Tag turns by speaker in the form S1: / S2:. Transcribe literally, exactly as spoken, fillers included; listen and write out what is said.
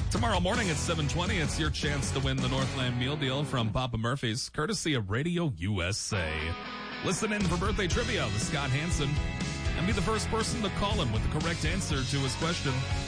S1: Tomorrow morning at seven twenty, it's your chance to win the Northland Meal Deal from Papa Murphy's, courtesy of Radio U S A. Listen in for birthday trivia with Scott Hansen and be the first person to call him with the correct answer to his question.